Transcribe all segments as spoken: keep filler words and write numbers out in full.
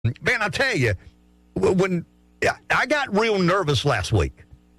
Man, I tell you, when I got real nervous last week,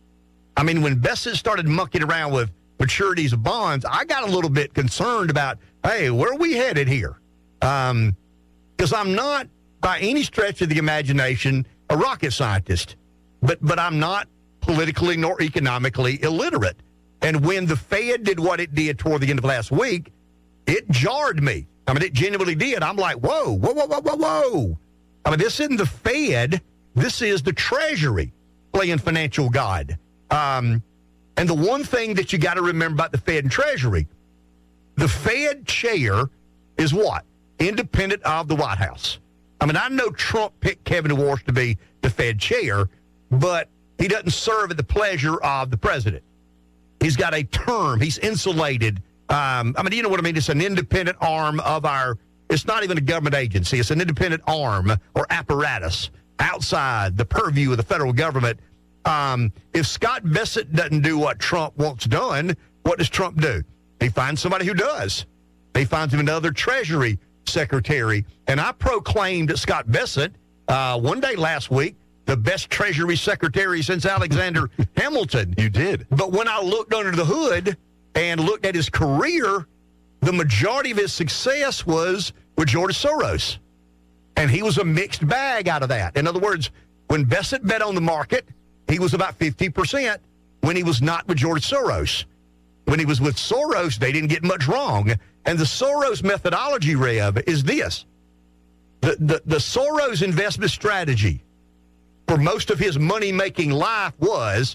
I mean, when Bessent started mucking around with maturities of bonds, I got a little bit concerned about, hey, where are we headed here? Um, because I'm not, by any stretch of the imagination, a rocket scientist, but but I'm not politically nor economically illiterate. And when the Fed did what it did toward the end of last week, it jarred me. I mean, it genuinely did. I'm like, whoa, whoa, whoa, whoa, whoa, whoa. I mean, this isn't the Fed. This is the Treasury playing financial God. Um, and the one thing that you got to remember about the Fed and Treasury, the Fed chair is what? Independent of the White House. I mean, I know Trump picked Kevin Walsh to be the Fed chair, but he doesn't serve at the pleasure of the president. He's got a term. He's insulated. Um, I mean, you know what I mean? It's an independent arm of our, it's not even a government agency. It's an independent arm or apparatus outside the purview of the federal government. Um, if Scott Bessent doesn't do what Trump wants done, what does Trump do? He finds somebody who does. He finds him another Treasury secretary. And I proclaimed Scott Bessent uh, one day last week the best Treasury secretary since Alexander Hamilton. You did. But when I looked under the hood and looked at his career, the majority of his success was with George Soros. And he was a mixed bag out of that. In other words, when Bessent bet on the market, he was about fifty percent when he was not with George Soros. When he was with Soros, they didn't get much wrong. And the Soros methodology, Rev, is this. The, the, the Soros investment strategy for most of his money-making life was,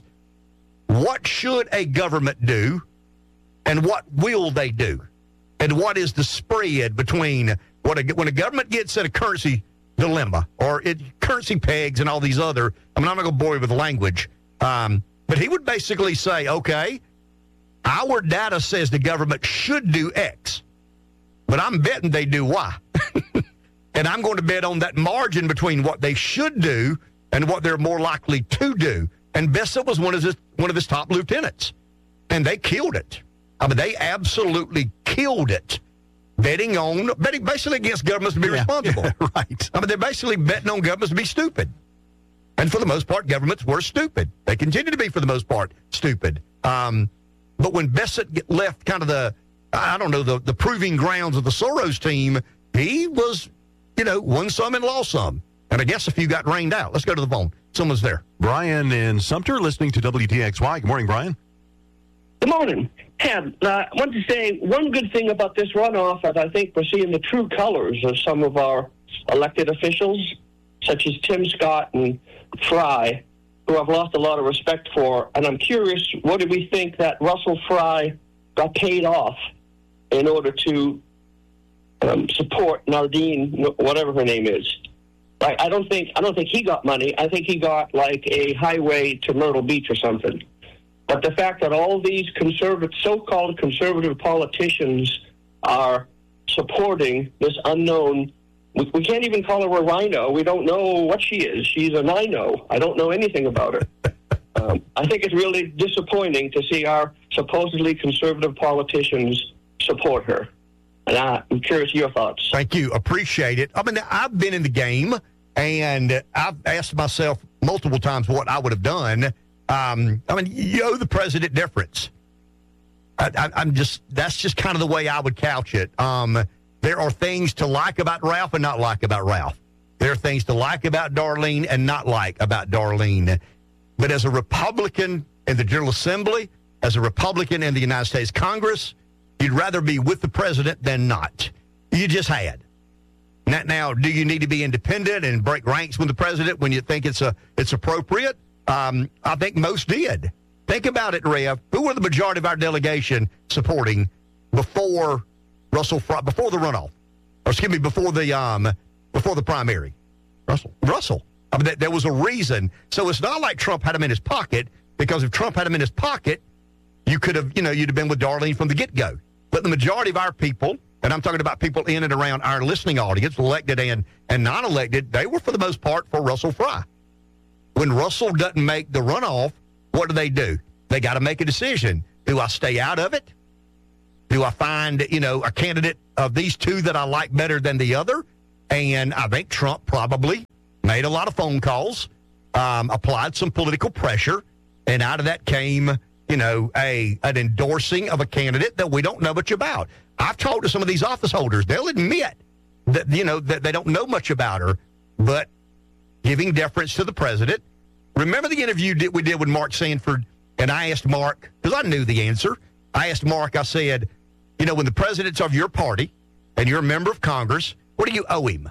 what should a government do and what will they do? And what is the spread between what a, when a government gets at a currency dilemma or it, currency pegs and all these other, I mean, I'm not going to bore you with the language, um, but he would basically say, okay, our data says the government should do X, but I'm betting they do Y. And I'm going to bet on that margin between what they should do and what they're more likely to do. And Bessent was one of his, one of his top lieutenants, and they killed it. I mean, they absolutely killed it, betting on, betting basically against governments to be yeah, responsible. Yeah, right. I mean, they're basically betting on governments to be stupid. And for the most part, governments were stupid. They continue to be, for the most part, stupid. Um, but when Bessent left kind of the, I don't know, the, the proving grounds of the Soros team, he was, you know, won some and lost some. And I guess a few got rained out. Let's go to the phone. Someone's there. Brian in Sumter, listening to W T X Y. Good morning, Brian. Good morning. Ted, uh, I want to say one good thing about this runoff is I think we're seeing the true colors of some of our elected officials, such as Tim Scott and Fry, who I've lost a lot of respect for. And I'm curious, what do we think that Russell Fry got paid off in order to um, support Nardine, whatever her name is? Like, I don't think I don't think he got money. I think he got like a highway to Myrtle Beach or something. But the fact that all these conservative, so-called conservative politicians are supporting this unknown, we, we can't even call her a rhino. We don't know what she is. She's a nino. I don't know anything about her. um, I think it's really disappointing to see our supposedly conservative politicians support her. And I, I'm curious your thoughts. Thank you. Appreciate it. I mean, I've been in the game, and I've asked myself multiple times what I would have done. Um, I mean, you owe the president deference. I, I, I'm just, that's just kind of the way I would couch it. Um, there are things to like about Ralph and not like about Ralph. There are things to like about Darlene and not like about Darlene. But as a Republican in the General Assembly, as a Republican in the United States Congress, you'd rather be with the president than not. You just had. Now, now, do you need to be independent and break ranks with the president when you think it's a it's appropriate? Um, I think most did. Think about it, Rev. Who were the majority of our delegation supporting before Russell Fry, before the runoff? Or excuse me, before the um, before the primary? Russell. Russell. I mean, th- there was a reason. So it's not like Trump had him in his pocket, because if Trump had him in his pocket, you could have, you know, you'd have been with Darlene from the get-go. But the majority of our people, and I'm talking about people in and around our listening audience, elected and, and non-elected, they were for the most part for Russell Fry. When Russell doesn't make the runoff, what do they do? They got to make a decision. Do I stay out of it? Do I find, you know, a candidate of these two that I like better than the other? And I think Trump probably made a lot of phone calls, um, applied some political pressure, and out of that came, you know, a an endorsing of a candidate that we don't know much about. I've talked to some of these office holders. They'll admit that, you know, that they don't know much about her, but giving deference to the president. Remember the interview that we did with Mark Sanford, and I asked Mark, because I knew the answer. I asked Mark, I said, you know, when the president's of your party and you're a member of Congress, what do you owe him?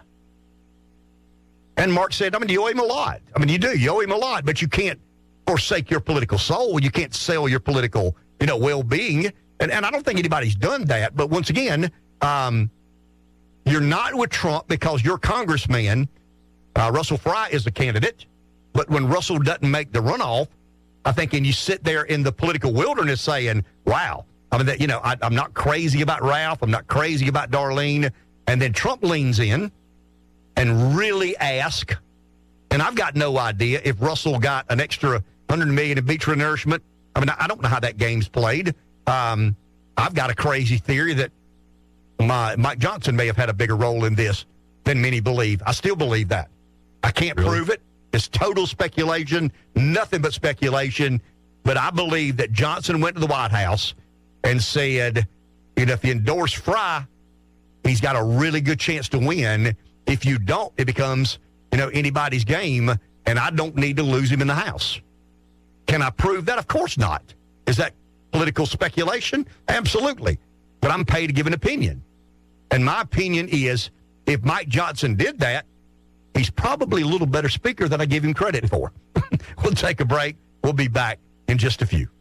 And Mark said, I mean, you owe him a lot. I mean, you do. You owe him a lot, but you can't forsake your political soul. You can't sell your political, you know, well-being. And, and I don't think anybody's done that. But once again, um, you're not with Trump because your congressman, uh, Russell Fry, is a candidate. But when Russell doesn't make the runoff, I think, and you sit there in the political wilderness saying, wow, I mean, that, you know, I, I'm not crazy about Ralph. I'm not crazy about Darlene. And then Trump leans in and really asks, and I've got no idea if Russell got an extra one hundred million dollars in Beechwood Nourishment. I mean, I don't know how that game's played. Um, I've got a crazy theory that my, Mike Johnson may have had a bigger role in this than many believe. I still believe that. I can't really prove it. It's total speculation, nothing but speculation. But I believe that Johnson went to the White House and said, you know, if you endorse Fry, he's got a really good chance to win. If you don't, it becomes, you know, anybody's game, and I don't need to lose him in the House. Can I prove that? Of course not. Is that political speculation? Absolutely. But I'm paid to give an opinion. And my opinion is, if Mike Johnson did that, he's probably a little better speaker than I give him credit for. We'll take a break. We'll be back in just a few.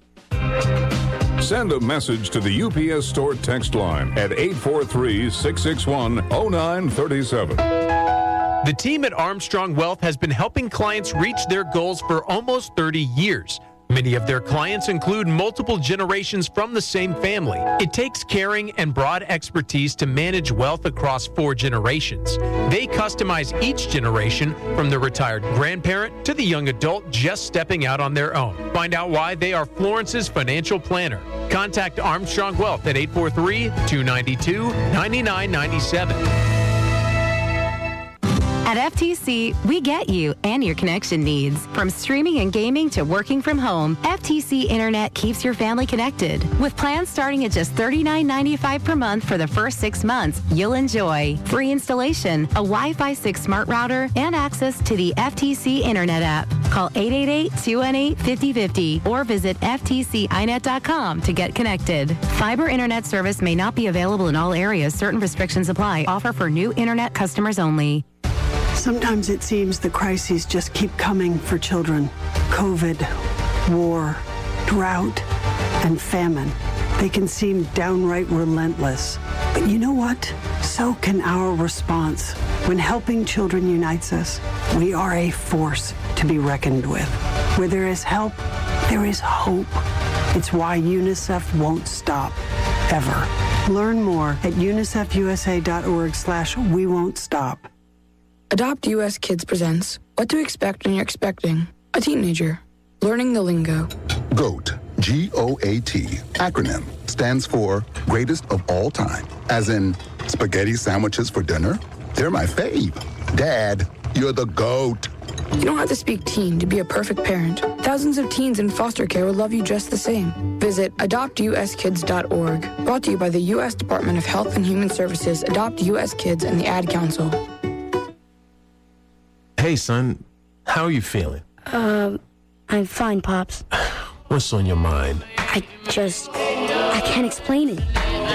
Send a message to the U P S Store text line at eight four three, six six one, oh nine three seven. The team at Armstrong Wealth has been helping clients reach their goals for almost thirty years. Many of their clients include multiple generations from the same family. It takes caring and broad expertise to manage wealth across four generations. They customize each generation, from the retired grandparent to the young adult just stepping out on their own. Find out why they are Florence's financial planner. Contact Armstrong Wealth at eight four three, two nine two, nine nine nine seven. At F T C, we get you and your connection needs. From streaming and gaming to working from home, F T C Internet keeps your family connected. With plans starting at just thirty-nine ninety-five per month for the first six months, you'll enjoy free installation, a Wi-Fi six smart router, and access to the F T C Internet app. Call eight eight eight, two one eight, five oh five oh or visit F T C I net dot com to get connected. Fiber Internet service may not be available in all areas. Certain restrictions apply. Offer for new Internet customers only. Sometimes it seems the crises just keep coming for children. COVID, war, drought, and famine. They can seem downright relentless. But you know what? So can our response. When helping children unites us, we are a force to be reckoned with. Where there is help, there is hope. It's why UNICEF won't stop, ever. Learn more at unicef u s a dot org slash we won't stop. Adopt U S Kids presents What to Expect When You're Expecting a Teenager. Learning the lingo. GOAT, G O A T, acronym, stands for Greatest of All Time. As in, spaghetti sandwiches for dinner? They're my fave. Dad, you're the GOAT. You don't have to speak teen to be a perfect parent. Thousands of teens in foster care will love you just the same. Visit adopt u s kids dot org. Brought to you by the U S Department of Health and Human Services, Adopt U S Kids, and the Ad Council. Hey, son, how are you feeling? Um, I'm fine, Pops. What's on your mind? I just, I can't explain it.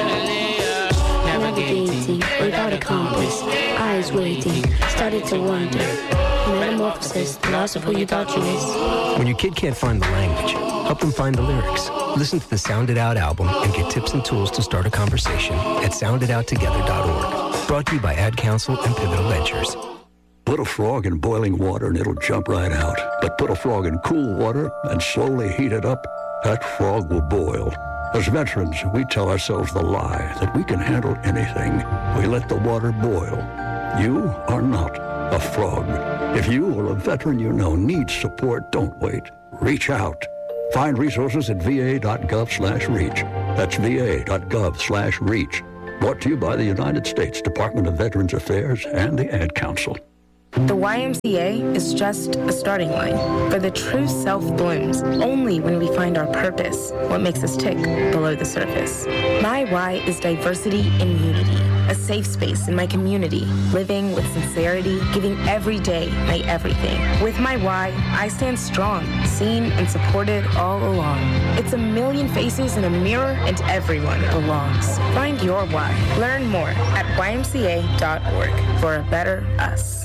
Navigating without a compass, eyes waiting, started to wonder. Metamorphosis, the loss of who you thought you was. When your kid can't find the language, help them find the lyrics. Listen to the Sound It Out album and get tips and tools to start a conversation at sound it out together dot org. Brought to you by Ad Council and Pivotal Ventures. Put a frog in boiling water and it'll jump right out. But put a frog in cool water and slowly heat it up, that frog will boil. As veterans, we tell ourselves the lie that we can handle anything. We let the water boil. You are not a frog. If you or a veteran you know needs support, don't wait. Reach out. Find resources at v a dot gov slash reach. That's v a dot gov slash reach. Brought to you by the United States Department of Veterans Affairs and the Ad Council. The Y M C A is just a starting line, for the true self blooms only when we find our purpose, what makes us tick below the surface. My Y is diversity and unity, a safe space in my community, living with sincerity, giving every day my everything. With my Y, I stand strong, seen and supported all along. It's a million faces in a mirror and everyone belongs. Find your Y. Learn more at Y M C A dot org for a better us.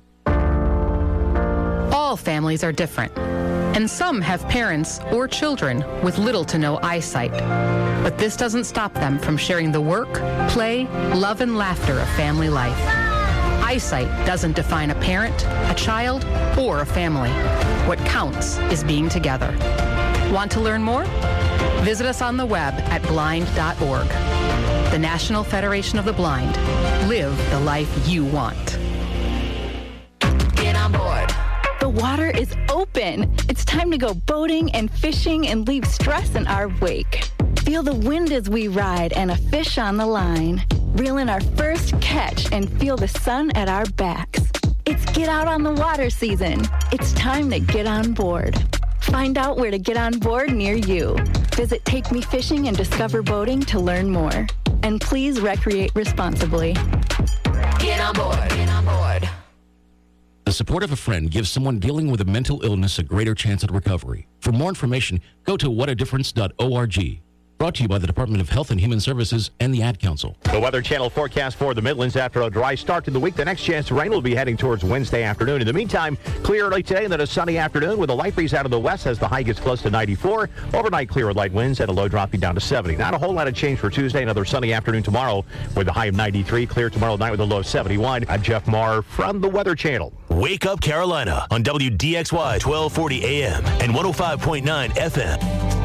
All families are different, and some have parents or children with little to no eyesight. But this doesn't stop them from sharing the work, play, love, and laughter of family life. Eyesight doesn't define a parent, a child, or a family. What counts is being together. Want to learn more? Visit us on the web at blind dot org. The National Federation of the Blind. Live the life you want. Get on board. The water is open. It's time to go boating and fishing and leave stress in our wake. Feel the wind as we ride and a fish on the line. Reel in our first catch and feel the sun at our backs. It's get out on the water season. It's time to get on board. Find out where to get on board near you. Visit Take Me Fishing and Discover Boating to learn more. And please recreate responsibly. Get on board. Get on board. The support of a friend gives someone dealing with a mental illness a greater chance at recovery. For more information, go to what a difference dot org. Brought to you by the Department of Health and Human Services and the Ad Council. The Weather Channel forecast for the Midlands after a dry start to the week. The next chance of rain will be heading towards Wednesday afternoon. In the meantime, clear early today and then a sunny afternoon with a light breeze out of the west as the high gets close to ninety-four. Overnight clear with light winds and a low dropping down to seventy. Not a whole lot of change for Tuesday. Another sunny afternoon tomorrow with a high of ninety-three. Clear tomorrow night with a low of seventy-one. I'm Jeff Marr from the Weather Channel. Wake Up Carolina on W D X Y twelve forty A M and one oh five point nine F M.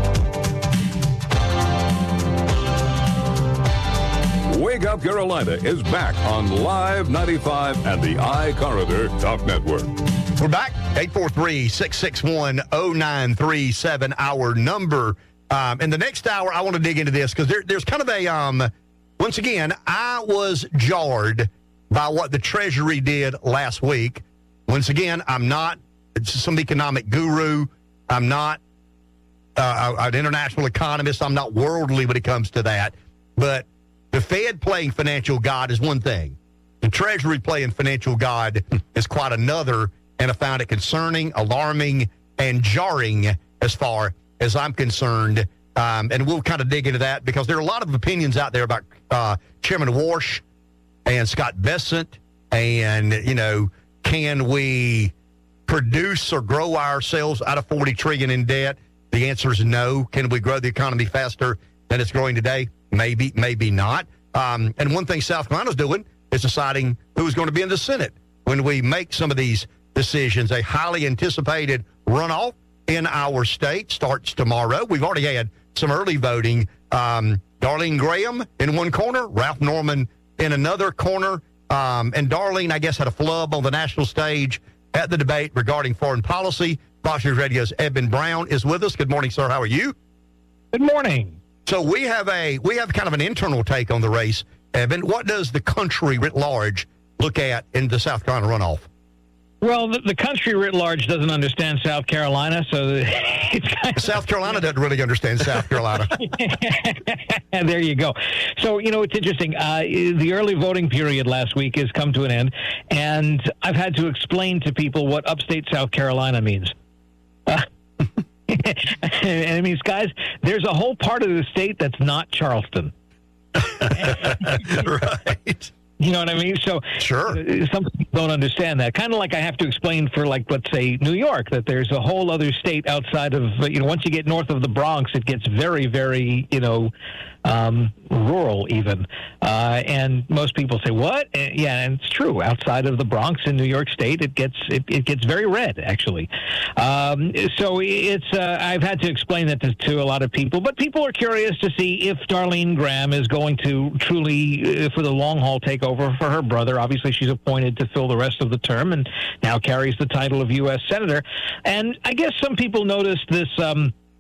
Wake Up Carolina is back on Live ninety-five and the iCorridor Talk Network. We're back. eight four three, six six one, oh nine three seven, our number. Um, in the next hour, I want to dig into this because there, there's kind of a, um, once again, I was jarred by what the Treasury did last week. Once again, I'm not some economic guru. I'm not uh, an international economist. I'm not worldly when it comes to that. But the Fed playing financial God is one thing. The Treasury playing financial God is quite another, and I found it concerning, alarming, and jarring as far as I'm concerned. Um, and we'll kind of dig into that because there are a lot of opinions out there about uh, Chairman Warsh and Scott Bessent and, you know, can we produce or grow ourselves out of forty trillion dollars in debt? The answer is no. Can we grow the economy faster than it's growing today? Maybe, maybe not. Um, and one thing South Carolina's doing is deciding who's going to be in the Senate when we make some of these decisions. A highly anticipated runoff in our state starts tomorrow. We've already had some early voting. Um, Darlene Graham in one corner, Ralph Norman in another corner. Um, and Darlene, I guess, had a flub on the national stage at the debate regarding foreign policy. Fox News Radio's Eben Brown is with us. Good morning, sir. How are you? Good morning. So we have a we have kind of an internal take on the race. Eben, what does the country writ large look at in the South Carolina runoff? Well, the, the country writ large doesn't understand South Carolina, so it's kind of, South Carolina doesn't really understand South Carolina. And there you go. So, you know, it's interesting. Uh, the early voting period last week has come to an end, and I've had to explain to people what upstate South Carolina means. Uh, and it means, guys, there's a whole part of the state that's not Charleston. Right. You know what I mean? So sure. Uh, some people don't understand that. Kind of like I have to explain for, like, let's say, New York, that there's a whole other state outside of, uh, you know, once you get north of the Bronx, it gets very, very, you know, um, rural even. Uh, and most people say, what? Uh, yeah, and it's true. Outside of the Bronx in New York State, it gets it, it gets very red, actually. Um, so it's uh, I've had to explain that to, to a lot of people. But people are curious to see if Darlene Graham is going to truly, uh, for the long haul, take over for her brother. Obviously, she's appointed to fill the rest of the term and now carries the title of U S Senator. And I guess some people noticed this... Um,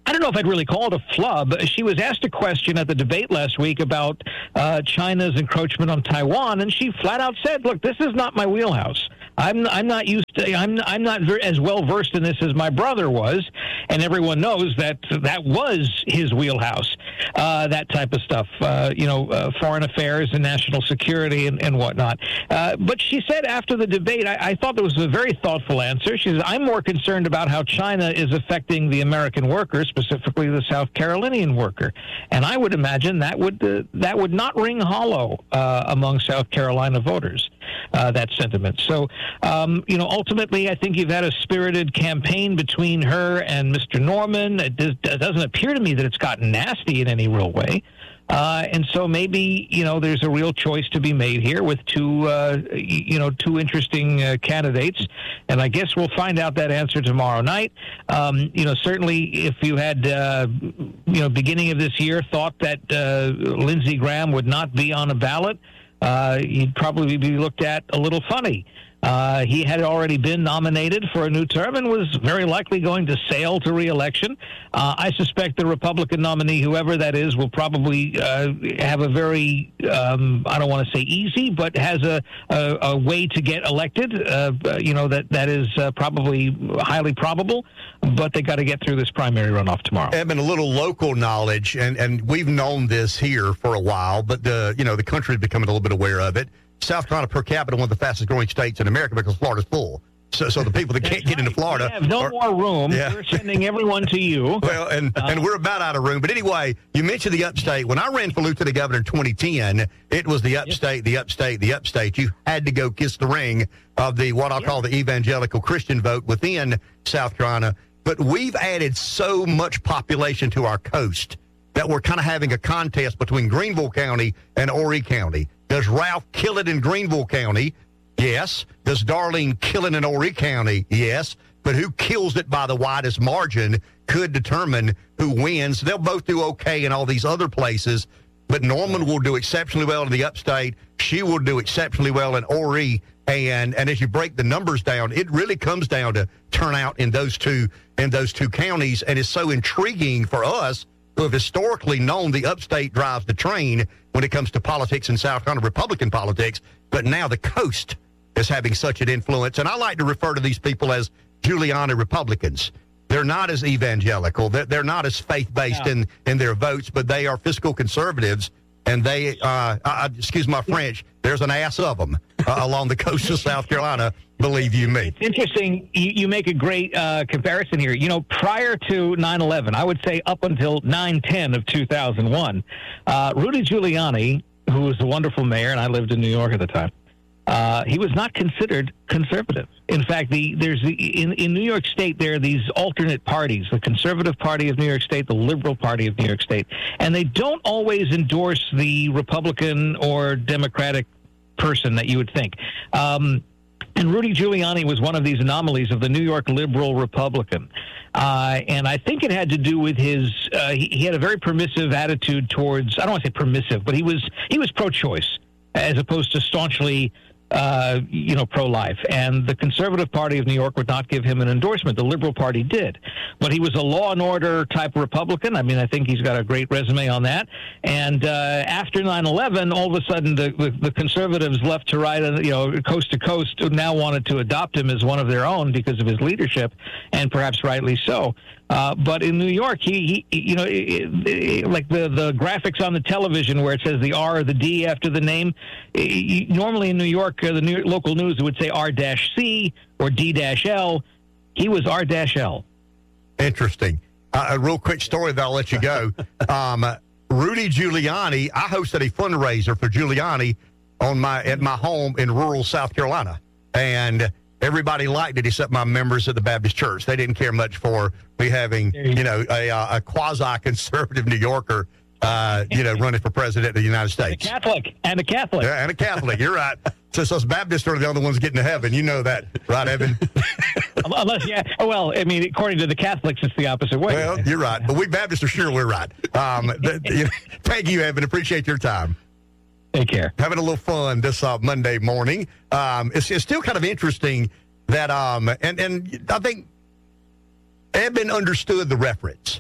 I don't know if I'd really call it a flub. She was asked a question at the debate last week about uh, China's encroachment on Taiwan, and she flat out said, "Look, this is not my wheelhouse. I'm I'm not used to. I'm I'm not ver- as well versed in this as my brother was, and everyone knows that that was his wheelhouse. Uh, that type of stuff. Uh, you know, uh, foreign affairs and national security and, and whatnot. Uh, but she said after the debate, I, I thought that was a very thoughtful answer. She says, "I'm more concerned about how China is affecting the American worker, specifically the South Carolinian worker." And I would imagine that would uh, that would not ring hollow uh, among South Carolina voters. Uh, that sentiment. So, um, you know, ultimately, I think you've had a spirited campaign between her and Mister Norman. It, does, it doesn't appear to me that it's gotten nasty in any real way. Uh, and so maybe, you know, there's a real choice to be made here with two, uh, you know, two interesting uh, candidates. And I guess we'll find out that answer tomorrow night. Um, you know, certainly if you had, uh, you know, beginning of this year thought that uh, Lindsey Graham would not be on a ballot, Uh, he'd probably be looked at a little funny. Uh, he had already been nominated for a new term and was very likely going to sail to re-election. Uh, I suspect the Republican nominee, whoever that is, will probably uh, have a very, um, I don't want to say easy, but has a, a, a way to get elected. Uh, you know, that, that is uh, probably highly probable, but they got to get through this primary runoff tomorrow. Evan, a little local knowledge, and, and we've known this here for a while, but the you know the country is becoming a little bit aware of it. South Carolina per capita, one of the fastest growing states in America because Florida's full. So, so the people that can't get into Florida we have no are, more room. Yeah. We're sending everyone to you. Well, and, uh, and we're about out of room. But anyway, you mentioned the upstate. When I ran for lieutenant governor in twenty ten, it was the upstate, yep. the upstate, the upstate. You had to go kiss the ring of the what I'll yep. call the evangelical Christian vote within South Carolina. But we've added so much population to our coast that we're kind of having a contest between Greenville County and Horry County. Does Ralph kill it in Greenville County? Yes. Does Darlene kill it in Horry County? Yes. But who kills it by the widest margin could determine who wins. They'll both do okay in all these other places, but Norman will do exceptionally well in the upstate. She will do exceptionally well in Horry. And and as you break the numbers down, it really comes down to turnout in those two in those two counties. And it's so intriguing for us who have historically known the upstate drives the train when it comes to politics in South Carolina, Republican politics, but now the coast is having such an influence. And I like to refer to these people as Giuliani Republicans. They're not as evangelical. They're, they're not as faith-based yeah. in, in their votes, but they are fiscal conservatives. And they, uh, uh, excuse my French, there's an ass of them uh, along the coast of South Carolina, believe you me. It's interesting. You, you make a great uh, comparison here. You know, prior to nine eleven, I would say up until nine ten of two thousand one, uh, Rudy Giuliani, who was a wonderful mayor, and I lived in New York at the time, uh, he was not considered conservative. In fact, the there's the, in, in New York State, there are these alternate parties, the Conservative Party of New York State, the Liberal Party of New York State, and they don't always endorse the Republican or Democratic person that you would think. Um, and Rudy Giuliani was one of these anomalies of the New York liberal Republican. Uh, and I think it had to do with his, uh, he, he had a very permissive attitude towards, I don't want to say permissive, but he was he was pro-choice as opposed to staunchly Uh, you know, pro-life. And the Conservative Party of New York would not give him an endorsement. The Liberal Party did. But he was a law and order type Republican. I mean, I think he's got a great resume on that. And uh, after nine eleven, all of a sudden, the, the, the conservatives left to right, you know, coast to coast, now wanted to adopt him as one of their own because of his leadership, and perhaps rightly so. Uh, but in New York, he, he you know, it, it, like the, the graphics on the television where it says the R or the D after the name, it, normally in New York, uh, the New York local news, it would say R C or D L. He was R L. Interesting. Uh, a real quick story that I'll let you go. um, Rudy Giuliani, I hosted a fundraiser for Giuliani on my at my home in rural South Carolina. And everybody liked it except my members of the Baptist Church. They didn't care much for me having, you know, a, a quasi-conservative New Yorker, uh, you know, running for president of the United States. And a Catholic. And a Catholic. Yeah, and a Catholic. You're right. Since us Baptists are the only ones getting to heaven. You know that, right, Evan? Unless, yeah. Well, I mean, according to the Catholics, it's the opposite way. Well, you're right. But we Baptists are sure we're right. Um, th- th- thank you, Evan. Appreciate your time. Take care. Having a little fun this uh, Monday morning. Um, it's, it's still kind of interesting that, um, and, and I think Evan understood the reference.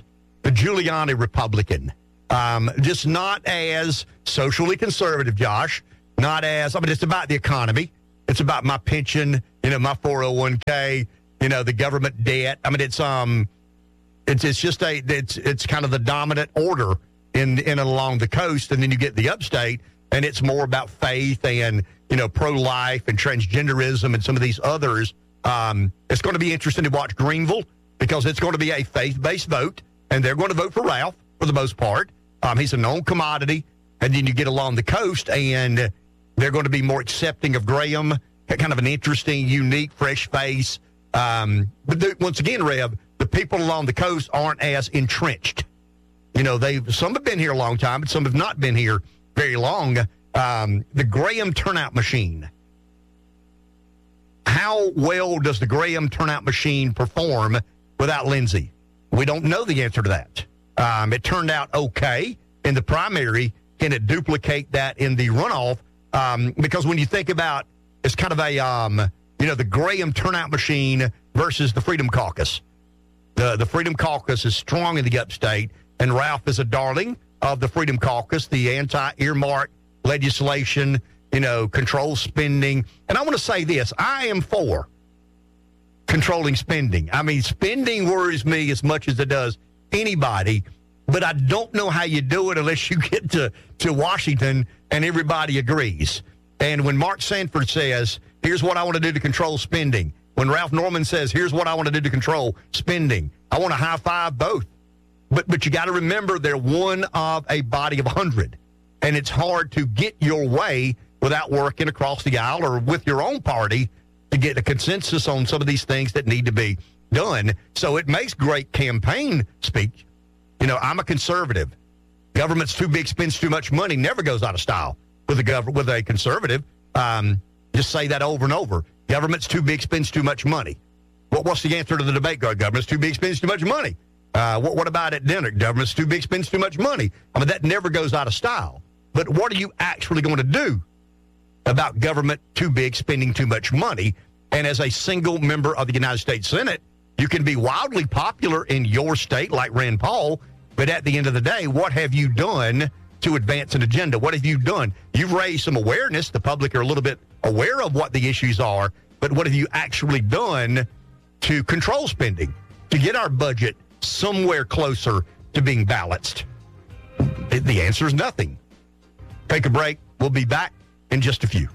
the Giuliani Republican. Um, just not as socially conservative, Josh. Not as, I mean, it's about the economy. It's about my pension, you know, my four oh one k, you know, the government debt. I mean, it's um, it's it's just a, it's it's kind of the dominant order in in and along the coast, and then you get the upstate, and it's more about faith and, you know, pro-life and transgenderism and some of these others. Um, it's going to be interesting to watch Greenville because it's going to be a faith-based vote, and they're going to vote for Ralph for the most part. Um, he's a known commodity, and then you get along the coast, and they're going to be more accepting of Graham, kind of an interesting, unique, fresh face. Um, but the, once again, Rev, the people along the coast aren't as entrenched. You know, they some have been here a long time, but some have not been here very long. Um, the Graham turnout machine. How well does the Graham turnout machine perform without Lindsey? We don't know the answer to that. Um, it turned out okay in the primary. Can it duplicate that in the runoff? Um, because when you think about, it's kind of a, um, you know, the Graham turnout machine versus the Freedom Caucus. The, the Freedom Caucus is strong in the upstate, and Ralph is a darling of the Freedom Caucus, the anti-earmark legislation, you know, control spending. And I want to say this, I am for controlling spending. I mean, spending worries me as much as it does anybody, but I don't know how you do it unless you get to, to Washington and everybody agrees. And when Mark Sanford says, here's what I want to do to control spending, when Ralph Norman says, here's what I want to do to control spending, I want to high five both. But but you got to remember they're one of a body of a hundred, and it's hard to get your way without working across the aisle or with your own party to get a consensus on some of these things that need to be done. So it makes great campaign speech. You know, I'm a conservative. Government's too big, spends too much money, never goes out of style with a gov- with a conservative. Um, just say that over and over. Government's too big, spends too much money. What, what's the answer to the debate? Government's too big, spends too much money. Uh, what, what about at dinner? Government's too big, spends too much money. I mean, that never goes out of style. But what are you actually going to do about government too big, spending too much money? And as a single member of the United States Senate, you can be wildly popular in your state like Rand Paul, but at the end of the day, what have you done to advance an agenda? What have you done? You've raised some awareness. The public are a little bit aware of what the issues are, but what have you actually done to control spending, to get our budget somewhere closer to being balanced? The answer is nothing. Take a break. We'll be back in just a few.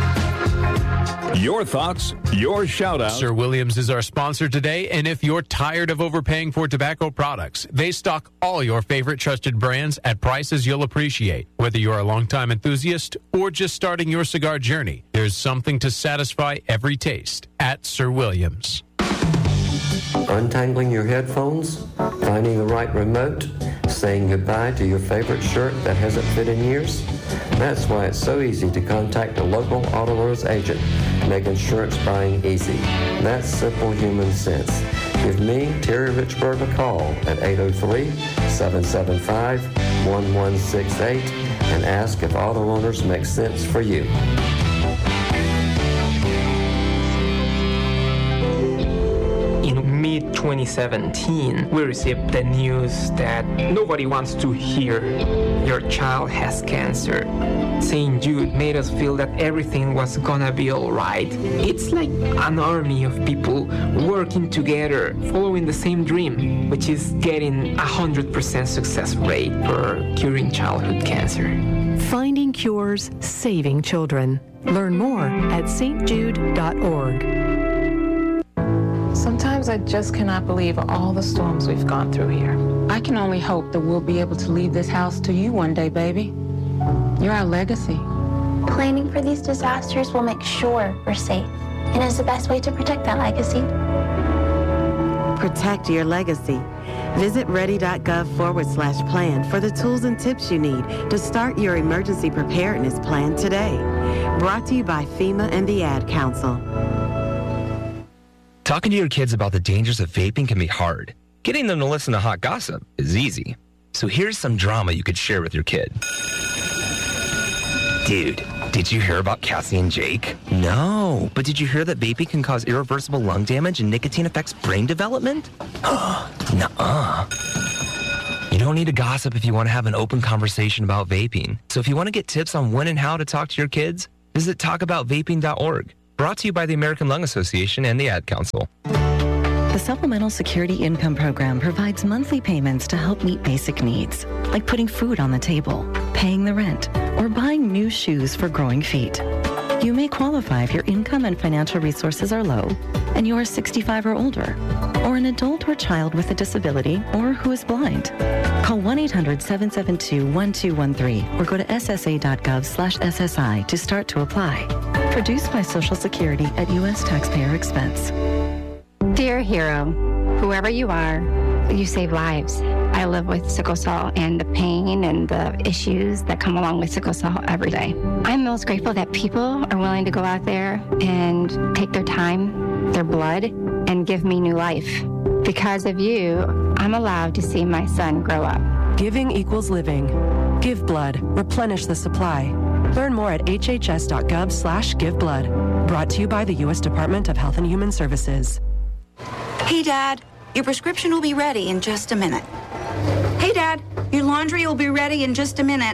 Your thoughts, your shout-out. Sir Williams is our sponsor today, and if you're tired of overpaying for tobacco products, they stock all your favorite trusted brands at prices you'll appreciate. Whether you're a longtime enthusiast or just starting your cigar journey, there's something to satisfy every taste at Sir Williams. Untangling your headphones, finding the right remote, saying goodbye to your favorite shirt that hasn't fit in years? That's why it's so easy to contact a local Auto Owners agent, make insurance buying easy. That's simple human sense. Give me, Terry Richburg, a call at eight oh three, seven seven five, one one six eight and ask if Auto Owners makes sense for you. In mid twenty seventeen, we received the news that nobody wants to hear your child has cancer. Saint Jude made us feel that everything was gonna be alright. It's like an army of people working together, following the same dream, which is getting a one hundred percent success rate for curing childhood cancer. Finding cures, saving children. Learn more at s t jude dot org. Sometimes I just cannot believe all the storms we've gone through here. I can only hope that we'll be able to leave this house to you one day, baby. You're our legacy. Planning for these disasters will make sure we're safe, and is the best way to protect that legacy. Protect your legacy. Visit ready.gov forward slash plan for the tools and tips you need to start your emergency preparedness plan today. Brought to you by FEMA and the Ad Council. Talking to your kids about the dangers of vaping can be hard. Getting them to listen to hot gossip is easy. So here's some drama you could share with your kid. Dude, did you hear about Cassie and Jake? No, but did you hear that vaping can cause irreversible lung damage and nicotine affects brain development? Nuh-uh. You don't need to gossip if you want to have an open conversation about vaping. So if you want to get tips on when and how to talk to your kids, visit talk about vaping dot org. Brought to you by the American Lung Association and the Ad Council. The Supplemental Security Income Program provides monthly payments to help meet basic needs, like putting food on the table, paying the rent, or buying new shoes for growing feet. You may qualify if your income and financial resources are low, and you are sixty-five or older, or an adult or child with a disability, or who is blind. Call one eight hundred seven seven two one two one three or go to S S A dot gov slash S S I to start to apply. Produced by Social Security at U S taxpayer expense. Dear hero, whoever you are, you save lives. I live with sickle cell and the pain and the issues that come along with sickle cell every day. I'm most grateful that people are willing to go out there and take their time, their blood, and give me new life. Because of you, I'm allowed to see my son grow up. Giving equals living. Give blood. Replenish the supply. Learn more at H H S dot gov slash give blood. Brought to you by the U S Department of Health and Human Services. Hey, Dad, your prescription will be ready in just a minute. Hey, Dad, your laundry will be ready in just a minute.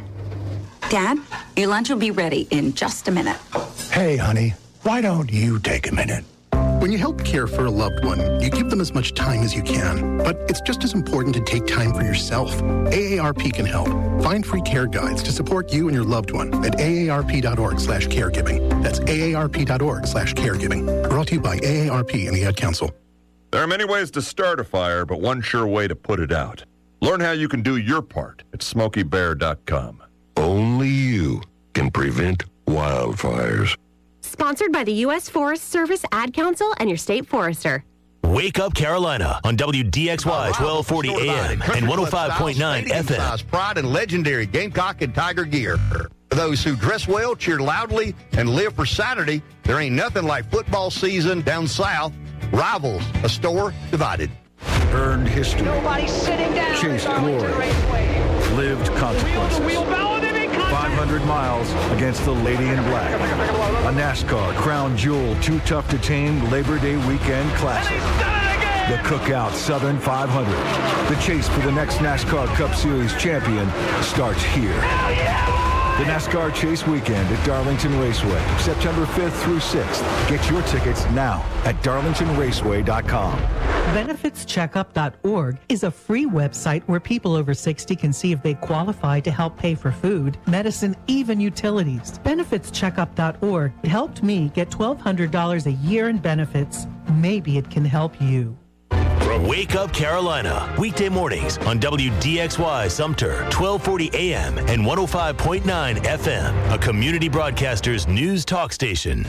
Dad, your lunch will be ready in just a minute. Hey, honey, why don't you take a minute? When you help care for a loved one, you give them as much time as you can. But it's just as important to take time for yourself. A A R P can help. Find free care guides to support you and your loved one at A A R P dot org slash caregiving. That's A A R P dot org slash caregiving. Brought to you by A A R P and the Ad Council. There are many ways to start a fire, but one sure way to put it out. Learn how you can do your part at smoky bear dot com. Only you can prevent wildfires. Sponsored by the U S Forest Service, Ad Council, and your state forester. Wake Up Carolina on W D X Y twelve forty A M and one oh five point nine F M. Pride and legendary Gamecock and Tiger gear. For those who dress well, cheer loudly, and live for Saturday, there ain't nothing like football season down south. Rivals, a store divided. Earned history. Nobody's sitting down. Chased glory. Lived consequences. five hundred miles against the Lady in Black. A NASCAR Crown Jewel Too Tough to Tame Labor Day Weekend Classic. The Cookout Southern five hundred. The chase for the next NASCAR Cup Series champion starts here. The NASCAR Chase Weekend at Darlington Raceway, September fifth through sixth. Get your tickets now at darlington raceway dot com. benefits checkup dot org is a free website where people over sixty can see if they qualify to help pay for food, medicine, even utilities. benefits checkup dot org helped me get twelve hundred dollars a year in benefits. Maybe it can help you. Wake Up Carolina, weekday mornings on W D X Y Sumter, twelve forty A M and one oh five point nine F M, a community broadcaster's news talk station.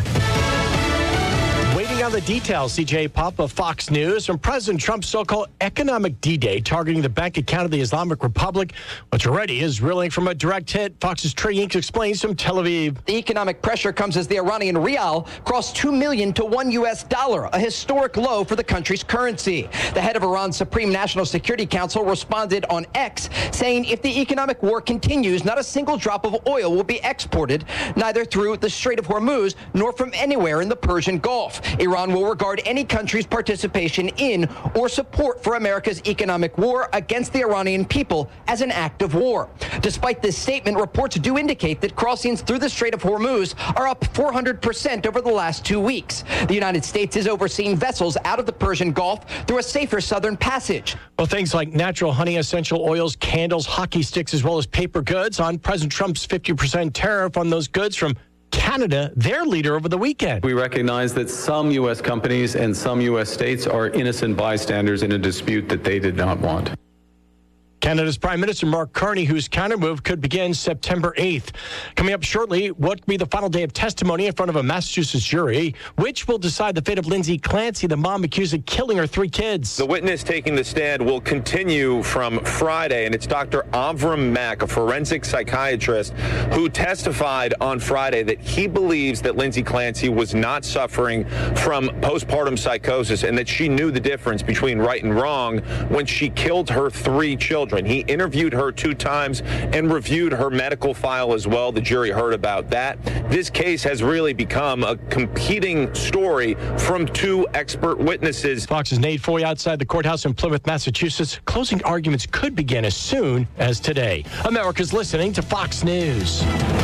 Waiting on the details, C J Pop of Fox News, from President Trump's so-called economic D-Day targeting the bank account of the Islamic Republic, which already is reeling from a direct hit. Fox's Trey Inks explains from Tel Aviv. The economic pressure comes as the Iranian rial crossed two million to one U S dollar, a historic low for the country's currency. The head of Iran's Supreme National Security Council responded on X, saying if the economic war continues, not a single drop of oil will be exported, neither through the Strait of Hormuz nor from anywhere in the Persian Gulf. Iran will regard any country's participation in or support for America's economic war against the Iranian people as an act of war. Despite this statement, reports do indicate that crossings through the Strait of Hormuz are up four hundred percent over the last two weeks. The United States is overseeing vessels out of the Persian Gulf through a safer southern passage. Well, things like natural honey, essential oils, candles, hockey sticks, as well as paper goods on President Trump's fifty percent tariff on those goods from Canada, their leader, over the weekend. We recognize that some U S companies and some U S states are innocent bystanders in a dispute that they did not want. Canada's Prime Minister Mark Carney, whose countermove could begin September eighth. Coming up shortly, what could be the final day of testimony in front of a Massachusetts jury, which will decide the fate of Lindsay Clancy, the mom accused of killing her three kids. The witness taking the stand will continue from Friday, and it's Doctor Avram Mack, a forensic psychiatrist, who testified on Friday that he believes that Lindsay Clancy was not suffering from postpartum psychosis and that she knew the difference between right and wrong when she killed her three children. children. He interviewed her two times and reviewed her medical file as well. The jury heard about that. This case has really become a competing story from two expert witnesses. Fox's Nate Foy outside the courthouse in Plymouth, Massachusetts. Closing arguments could begin as soon as today. America's listening to Fox News.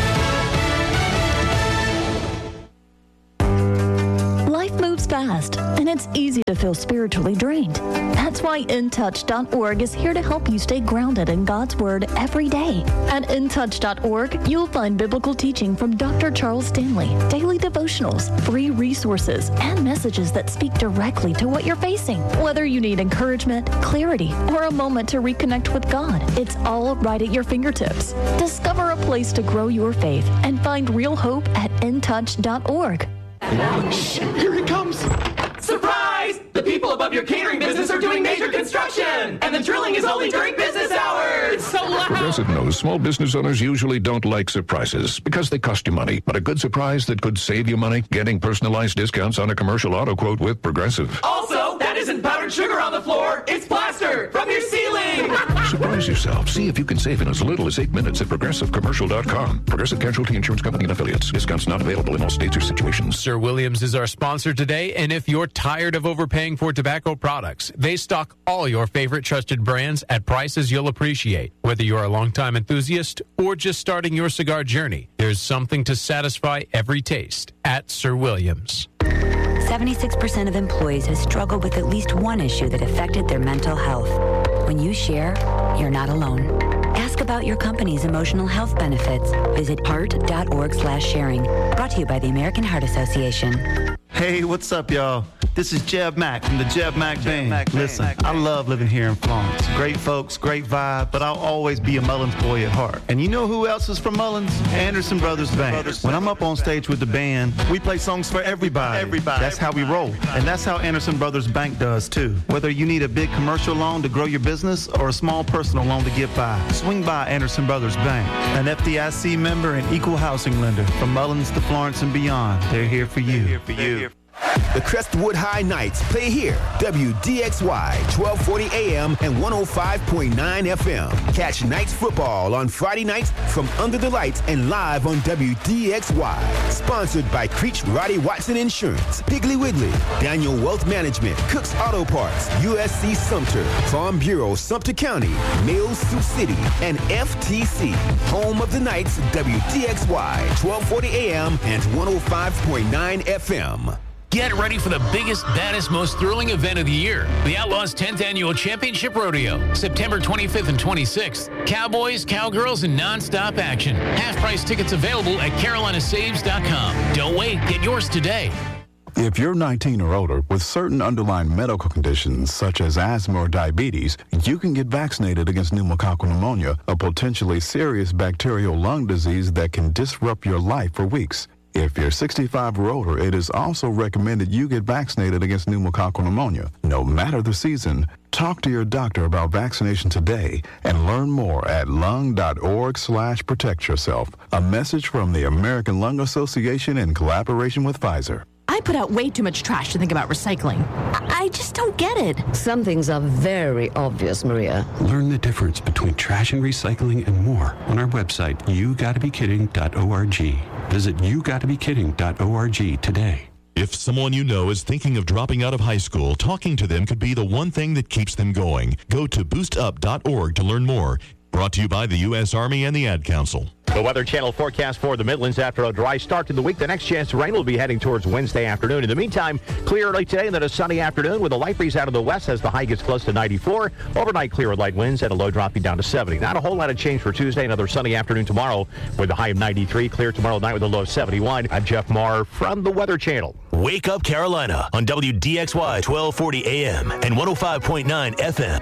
Life moves fast, and it's easy to feel spiritually drained. That's why in touch dot org is here to help you stay grounded in God's Word every day. At in touch dot org, you'll find biblical teaching from Doctor Charles Stanley, daily devotionals, free resources, and messages that speak directly to what you're facing. Whether you need encouragement, clarity, or a moment to reconnect with God, it's all right at your fingertips. Discover a place to grow your faith and find real hope at in touch dot org. Shh, here he comes. Surprise! The people above your catering business are doing major construction, and the drilling is only during business hours. So loud. Progressive knows small business owners usually don't like surprises because they cost you money. But a good surprise that could save you money? Getting personalized discounts on a commercial auto quote with Progressive. Also, that isn't powdered sugar on the floor. It's plaster from your ceiling. Surprise yourself. See if you can save in as little as eight minutes at progressive commercial dot com. Progressive Casualty Insurance Company and Affiliates. Discounts not available in all states or situations. Sir Williams is our sponsor today, and if you're tired of overpaying for tobacco products, they stock all your favorite trusted brands at prices you'll appreciate. Whether you're a longtime enthusiast or just starting your cigar journey, there's something to satisfy every taste at Sir Williams. seventy-six percent of employees have struggled with at least one issue that affected their mental health. When you share, you're not alone. Ask about your company's emotional health benefits. Visit heart dot org slash sharing. Brought to you by the American Heart Association. Hey, what's up, y'all? This is Jeb Mack from the Jeb Mack Band. Mack, Listen, Mack, I love living here in Florence. Great folks, great vibe, but I'll always be a Mullins boy at heart. And you know who else is from Mullins? Anderson Brothers Band. Brothers when I'm up on stage with the band, we play songs for everybody. Everybody. That's how we roll. And that's how Anderson Brothers Bank does, too. Whether you need a big commercial loan to grow your business or a small personal loan to get by, swing by Anderson Brothers Bank. An F D I C member and equal housing lender. From Mullins to Florence and beyond, they're here for you. They're here for you. The Crestwood High Knights play here. W D X Y, twelve forty A M and one oh five point nine F M. Catch Knights football on Friday nights from Under the Lights and live on W D X Y. Sponsored by Creech Roddy Watson Insurance, Piggly Wiggly, Daniel Wealth Management, Cook's Auto Parts, U S C Sumter, Farm Bureau Sumter County, Mills Sioux City, and F T C. Home of the Knights, W D X Y, twelve forty A M and one oh five point nine F M. Get ready for the biggest, baddest, most thrilling event of the year. The Outlaws' tenth Annual Championship Rodeo. September twenty-fifth and twenty-sixth. Cowboys, cowgirls, and non-stop action. Half-price tickets available at carolina saves dot com. Don't wait. Get yours today. If you're nineteen or older with certain underlying medical conditions such as asthma or diabetes, you can get vaccinated against pneumococcal pneumonia, a potentially serious bacterial lung disease that can disrupt your life for weeks. If you're sixty-five or older, it is also recommended you get vaccinated against pneumococcal pneumonia. No matter the season, talk to your doctor about vaccination today and learn more at lung dot org slash protect yourself. A message from the American Lung Association in collaboration with Pfizer. I put out way too much trash to think about recycling. I, I just don't get it. Some things are very obvious, Maria. Learn the difference between trash and recycling and more on our website, you gotta be kidding dot org. Visit you gotta be kidding dot org today. If someone you know is thinking of dropping out of high school, talking to them could be the one thing that keeps them going. Go to boost up dot org to learn more. Brought to you by the U S Army and the Ad Council. The Weather Channel forecast for the Midlands after a dry start to the week. The next chance to rain will be heading towards Wednesday afternoon. In the meantime, clear early today and then a sunny afternoon with a light breeze out of the west as the high gets close to ninety-four. Overnight clear with light winds and a low dropping down to seventy. Not a whole lot of change for Tuesday. Another sunny afternoon tomorrow with a high of ninety-three. Clear tomorrow night with a low of seventy-one. I'm Jeff Marr from the Weather Channel. Wake Up Carolina on W D X Y twelve forty A M and one oh five point nine F M.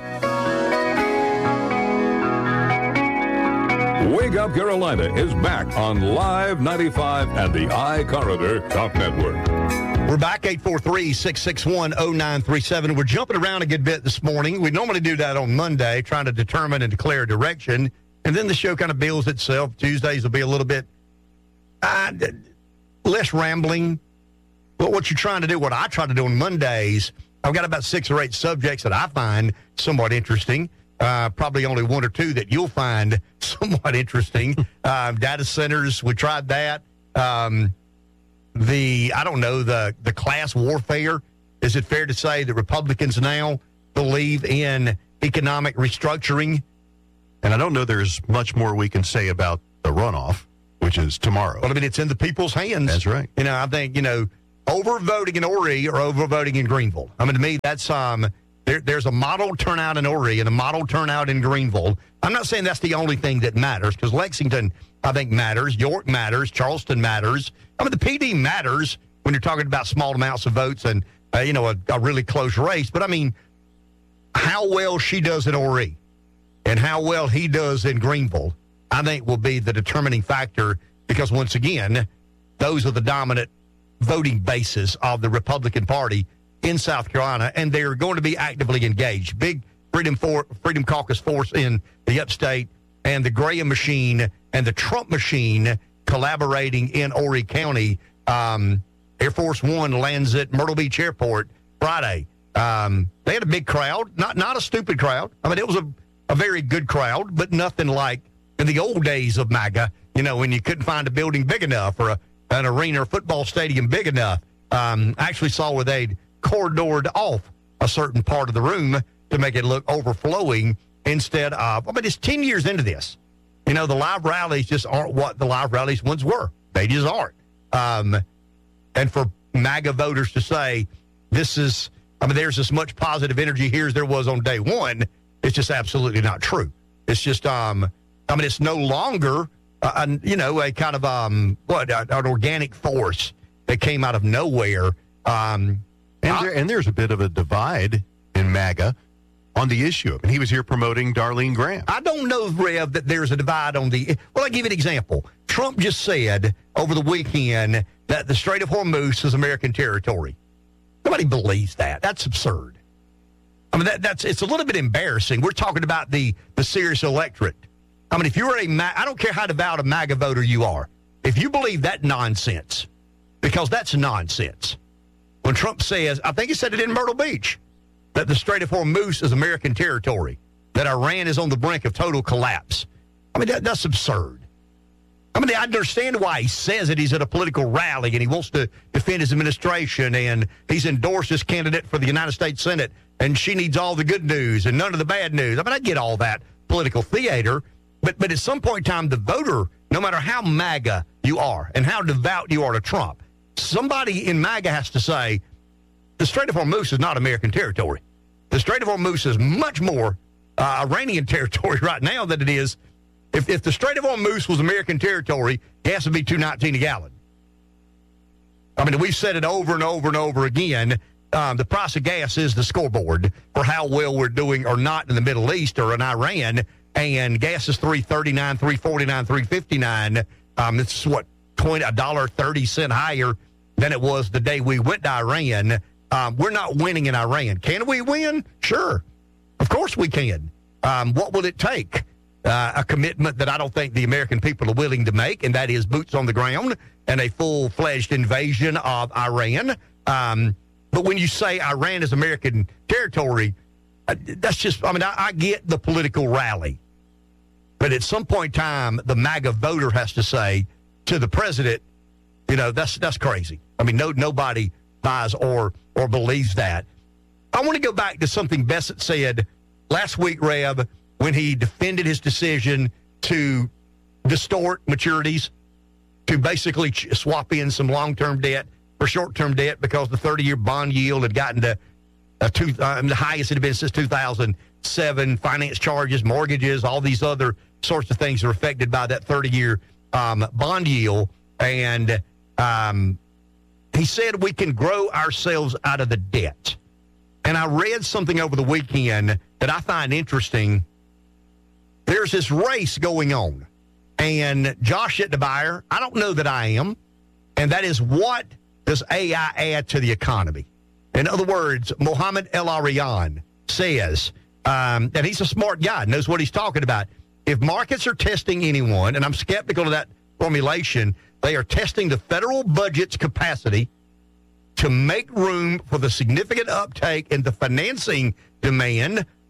Wake Up Carolina is back on Live ninety-five and the iCorridor Talk Network. We're back, eight four three, six six one, oh nine three seven. We're jumping around a good bit this morning. We normally do that on Monday, trying to determine and declare direction. And then the show kind of builds itself. Tuesdays will be a little bit uh, less rambling. But what you're trying to do, what I try to do on Mondays, I've got about six or eight subjects that I find somewhat interesting. Uh, probably only one or two that you'll find somewhat interesting. um, data centers, we tried that. Um, the, I don't know, the, the class warfare. Is it fair to say that Republicans now believe in economic restructuring? And I don't know there's much more we can say about the runoff, which is tomorrow. Well, I mean, it's in the people's hands. That's right. You know, I think, you know, overvoting in Horry or overvoting in Greenville. I mean, to me, that's um, there, there's a model turnout in Horry and a model turnout in Greenville. I'm not saying that's the only thing that matters, because Lexington, I think, matters. York matters. Charleston matters. I mean, the P D matters when you're talking about small amounts of votes and, uh, you know, a, a really close race. But, I mean, how well she does in Horry and how well he does in Greenville, I think, will be the determining factor, because, once again, those are the dominant voting basis of the Republican Party in South Carolina, and they're going to be actively engaged. Big Freedom for, Freedom Caucus force in the upstate, and the Graham machine and the Trump machine collaborating in Horry County. Um, Air Force One lands at Myrtle Beach Airport Friday. Um, they had a big crowd, not not a stupid crowd. I mean, it was a, a very good crowd, but nothing like in the old days of MAGA, you know, when you couldn't find a building big enough or a, an arena or football stadium big enough. Um, I actually saw where they'd corridored off a certain part of the room to make it look overflowing instead of, I mean, it's ten years into this. You know, the live rallies just aren't what the live rallies once were. They just aren't. Um, and for MAGA voters to say, this is, I mean, there's as much positive energy here as there was on day one, it's just absolutely not true. It's just, um, I mean, it's no longer, uh, an, you know, a kind of, um, what, an organic force that came out of nowhere. Um, and, there, and there's a bit of a divide in MAGA on the issue. And he was here promoting Darlene Graham. I don't know, Rev, that there's a divide on the, well, I'll give you an example. Trump just said over the weekend that the Strait of Hormuz is American territory. Nobody believes that. That's absurd. I mean, that, that's it's a little bit embarrassing. We're talking about the, the serious electorate. I mean, if you're a, Ma- I don't care how devout a MAGA voter you are, if you believe that nonsense, because that's nonsense. When Trump says, I think he said it in Myrtle Beach, that the Strait of Hormuz is American territory, that Iran is on the brink of total collapse. I mean, that, that's absurd. I mean, I understand why he says it. He's at a political rally and he wants to defend his administration, and he's endorsed his candidate for the United States Senate, and she needs all the good news and none of the bad news. I mean, I get all that political theater, but but at some point in time, the voter, no matter how MAGA you are and how devout you are to Trump, somebody in MAGA has to say, the Strait of Hormuz is not American territory. The Strait of Hormuz is much more uh, Iranian territory right now than it is. If, if the Strait of Hormuz was American territory, it has to be two nineteen a gallon. I mean, we've said it over and over and over again. Um, the price of gas is the scoreboard for how well we're doing or not in the Middle East or in Iran. And gas is three thirty-nine, three forty-nine, three fifty-nine. Um, it's what, twenty, a dollar thirty cent higher than it was the day we went to Iran. Um, we're not winning in Iran. Can we win? Sure. Of course we can. Um, what will it take? Uh, a commitment that I don't think the American people are willing to make, and that is boots on the ground and a full-fledged invasion of Iran. Um, but when you say Iran is American territory, uh, that's just, I mean, I, I get the political rally. But at some point in time, the MAGA voter has to say to the president, you know, that's that's crazy. I mean, no nobody buys or or believes that. I want to go back to something Bessent said last week, Rev, when he defended his decision to distort maturities, to basically ch- swap in some long-term debt for short-term debt because the thirty-year bond yield had gotten to a two, um, the highest it had been since two thousand seven. Finance charges, mortgages, all these other sorts of things are affected by that thirty-year um, bond yield. And um, he said we can grow ourselves out of the debt. And I read something over the weekend that I find interesting. There's this race going on, and Josh Ettenbeyer, I don't know that I am, and that is, what does A I add to the economy? In other words, Mohammed El-Arian says, um, and he's a smart guy, knows what he's talking about. If markets are testing anyone, and I'm skeptical of that formulation, they are testing the federal budget's capacity to make room for the significant uptake in the financing demand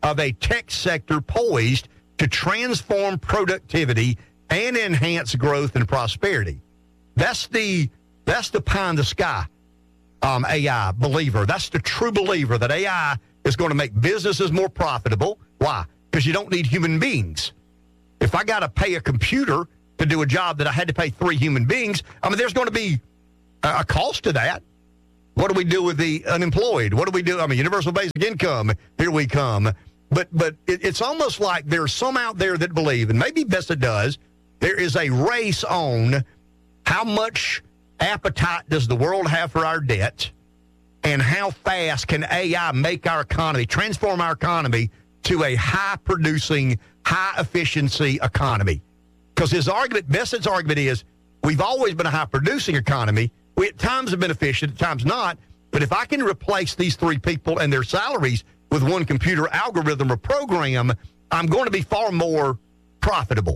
of a tech sector poised to transform productivity and enhance growth and prosperity. That's the that's the pie in the sky um, A I believer. That's the true believer that A I is going to make businesses more profitable. Why? Because you don't need human beings. If I got to pay a computer to do a job that I had to pay three human beings, I mean, there's going to be a, a cost to that. What do we do with the unemployed? What do we do? I mean, universal basic income, here we come. But but it, it's almost like there's some out there that believe, and maybe Bessa does, there is a race on how much appetite does the world have for our debt, and how fast can A I make our economy, transform our economy to a high-producing, high-efficiency economy. Because his argument, Bessa's argument is, we've always been a high-producing economy. We at times have been efficient, at times not. But if I can replace these three people and their salaries with one computer algorithm or program, I'm going to be far more profitable.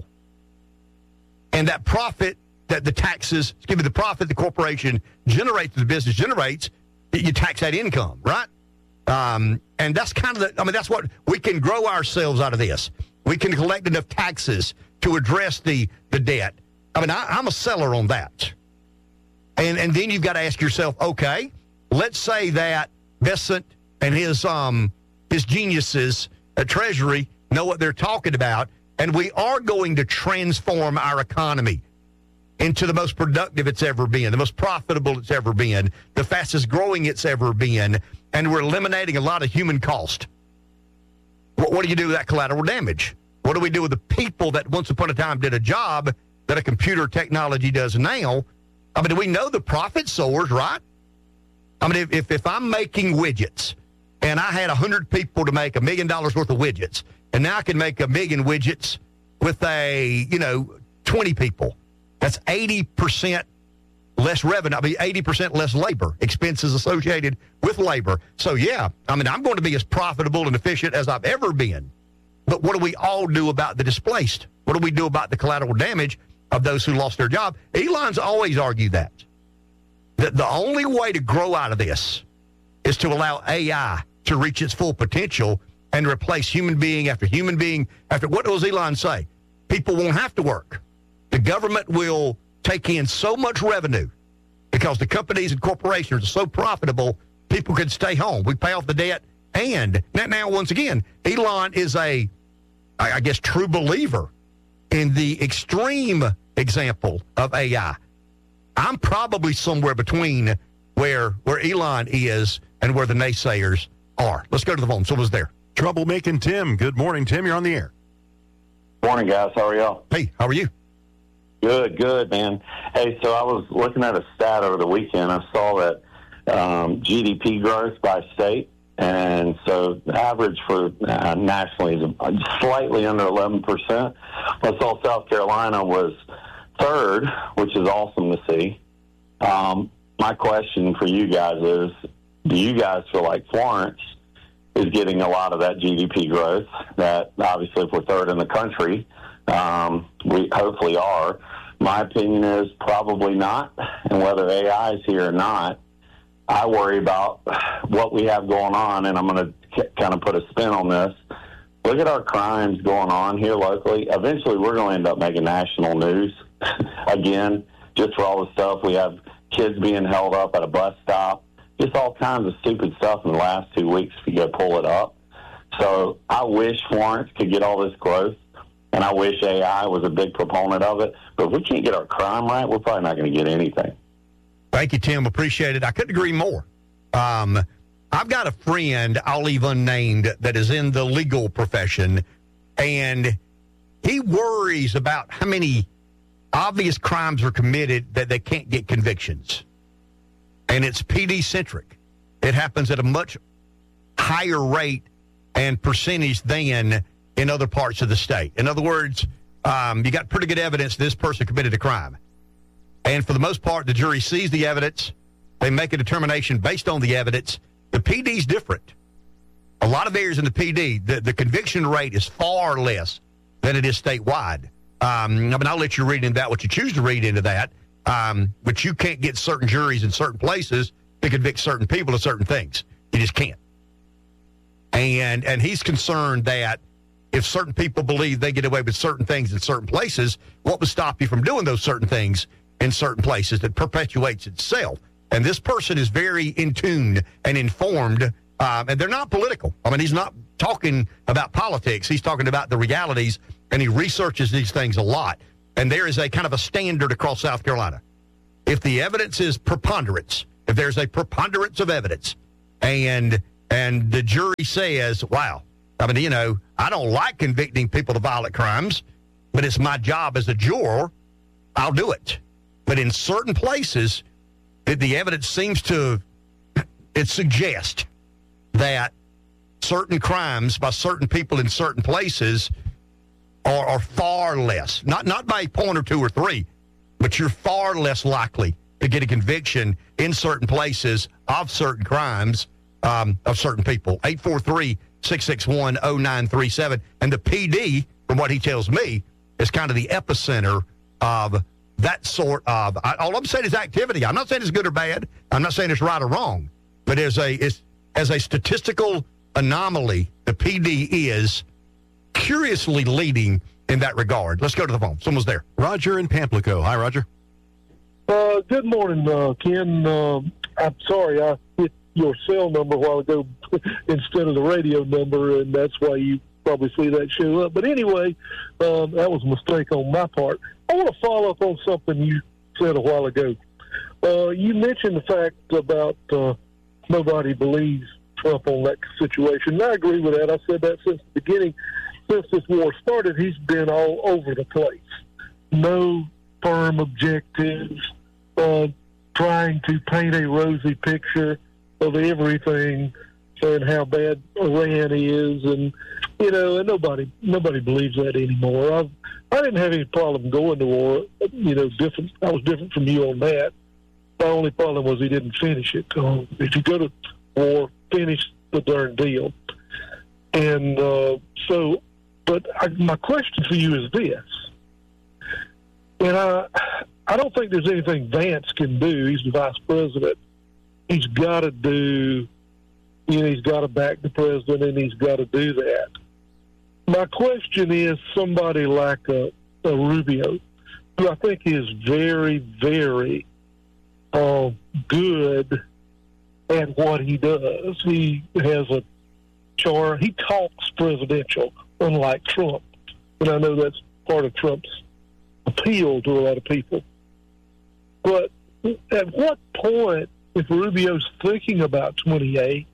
And that profit that the taxes, excuse me, the profit the corporation generates, the business generates, you tax that income, right? Um, and that's kind of the, I mean, that's what, we can grow ourselves out of this. We can collect enough taxes to address the, the debt. I mean, I, I'm a seller on that. And and then you've got to ask yourself, okay, let's say that Bessent and his um his geniuses at Treasury know what they're talking about, and we are going to transform our economy into the most productive it's ever been, the most profitable it's ever been, the fastest growing it's ever been, and we're eliminating a lot of human cost. What, what do you do with that collateral damage? What do we do with the people that once upon a time did a job that a computer technology does now? I mean, do we know the profit soars, right? I mean, if, if, if I'm making widgets and I had one hundred people to make a million dollars worth of widgets, and now I can make a million widgets with a, you know, twenty people, that's eighty percent less revenue. I mean, eighty percent less labor, expenses associated with labor. So, yeah, I mean, I'm going to be as profitable and efficient as I've ever been. But what do we all do about the displaced? What do we do about the collateral damage of those who lost their job? Elon's always argued that. That the only way to grow out of this is to allow A I to reach its full potential and replace human being after human being after, what does Elon say? People won't have to work. The government will take in so much revenue because the companies and corporations are so profitable, people can stay home. We pay off the debt. And now, once again, Elon is a, I guess, true believer in the extreme example of A I. I'm probably somewhere between where where Elon is and where the naysayers are. Let's go to the phone. Someone's there. Troublemaking Tim. Good morning, Tim. You're on the air. Morning, guys. How are y'all? Hey, how are you? Good, good, man. Hey, so I was looking at a stat over the weekend. I saw that um, G D P growth by state. And so the average for uh, nationally is slightly under eleven percent. I saw South Carolina was third, which is awesome to see. Um, my question for you guys is, do you guys feel like Florence is getting a lot of that G D P growth that obviously if we're third in the country, um, we hopefully are. My opinion is probably not. And whether A I is here or not, I worry about what we have going on, and I'm going to kind of put a spin on this. Look at our crimes going on here locally. Eventually, we're going to end up making national news again, just for all the stuff. We have kids being held up at a bus stop, just all kinds of stupid stuff in the last two weeks if you go pull it up. So I wish Florence could get all this growth, and I wish A I was a big proponent of it. But if we can't get our crime right, we're probably not going to get anything. Thank you, Tim. Appreciate it. I couldn't agree more. Um, I've got a friend, I'll leave unnamed, that is in the legal profession, and he worries about how many obvious crimes are committed that they can't get convictions. And it's P D-centric. It happens at a much higher rate and percentage than in other parts of the state. In other words, um, you got pretty good evidence this person committed a crime. And for the most part, the jury sees the evidence. They make a determination based on the evidence. The P D is different. A lot of areas in the P D, the, the conviction rate is far less than it is statewide. Um, I mean, I'll let you read into that what you choose to read into that. Um, but you can't get certain juries in certain places to convict certain people of certain things. You just can't. And and he's concerned that if certain people believe they get away with certain things in certain places, what would stop you from doing those certain things in certain places that perpetuates itself? And this person is very in tune and informed, um, and they're not political. I mean, he's not talking about politics. He's talking about the realities, and he researches these things a lot. And there is a kind of a standard across South Carolina. If the evidence is preponderance, if there's a preponderance of evidence, and and the jury says, wow, I mean, you know, I don't like convicting people of violent crimes, but it's my job as a juror, I'll do it. But in certain places, it, the evidence seems to, it suggests that certain crimes by certain people in certain places are, are far less, not, not by a point or two or three, but you're far less likely to get a conviction in certain places of certain crimes um, of certain people. eight four three, six six one, zero nine three seven. And the P D, from what he tells me, is kind of the epicenter of that sort of, I, all I'm saying is activity. I'm not saying it's good or bad. I'm not saying it's right or wrong. But as a, as, as a statistical anomaly, the P D is curiously leading in that regard. Let's go to the phone. Someone's there. Roger in Pamplico. Hi, Roger. Uh, good morning, uh, Ken. Uh, I'm sorry I hit your cell number a while ago instead of the radio number, and that's why you probably see that show up. But anyway, um, that was a mistake on my part. I want to follow up on something you said a while ago. Uh, you mentioned the fact about uh, nobody believes Trump on that situation. And I agree with that. I said that since the beginning. Since this war started, he's been all over the place. No firm objectives, uh, trying to paint a rosy picture of everything and how bad Iran is, and you know, and nobody nobody believes that anymore. I've, I didn't have any problem going to war. You know, different. I was different from you on that. The only problem was he didn't finish it. Uh, if you go to war, finish the darn deal. And uh, so, but I, my question for you is this. And I, I don't think there's anything Vance can do. He's the vice president. He's got to do, you know, he's got to back the president, and he's got to do that. My question is somebody like a, a Rubio, who I think is very, very uh, good at what he does. He has a char. He talks presidential, unlike Trump. And I know that's part of Trump's appeal to a lot of people. But at what point, if Rubio's thinking about twenty-eight,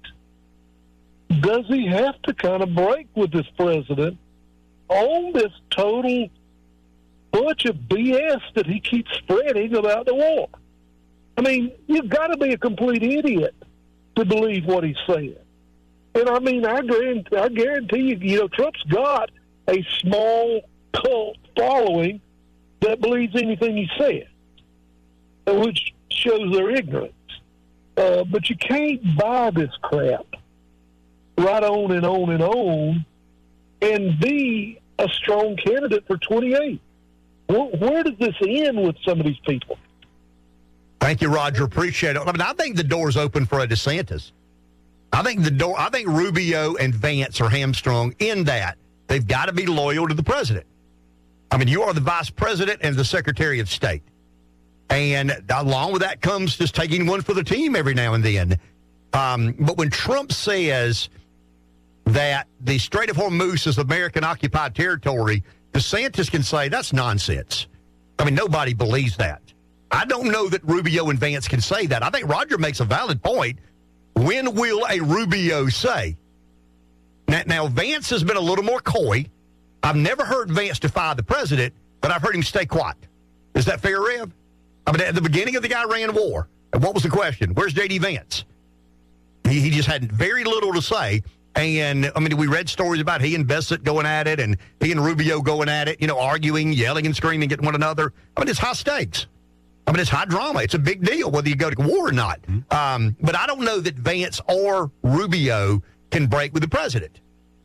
does he have to kind of break with this president on this total bunch of B S that he keeps spreading about the war? I mean, you've got to be a complete idiot to believe what he's saying. And I mean, I guarantee, I guarantee you, you know, Trump's got a small cult following that believes anything he says, which shows their ignorance. Uh, but you can't buy this crap right on and on and on and be a strong candidate for twenty-eight. Where, where does this end with some of these people? Thank you, Roger. Appreciate it. I mean, I think the door's open for a DeSantis. I think the door. I think Rubio and Vance are hamstrung in that they've got to be loyal to the president. I mean, you are the vice president and the secretary of state. And along with that comes just taking one for the team every now and then. Um, but when Trump says that the Strait of Hormuz is American-occupied territory, DeSantis can say that's nonsense. I mean, nobody believes that. I don't know that Rubio and Vance can say that. I think Roger makes a valid point. When will a Rubio say? Now, now, Vance has been a little more coy. I've never heard Vance defy the president, but I've heard him stay quiet. Is that fair, Rev? I mean, at the beginning of the Iran war, what was the question? Where's J D. Vance? He, he just had very little to say. And, I mean, we read stories about he and Bessent going at it and he and Rubio going at it, you know, arguing, yelling and screaming at one another. I mean, it's high stakes. I mean, it's high drama. It's a big deal whether you go to war or not. Mm-hmm. Um, but I don't know that Vance or Rubio can break with the president.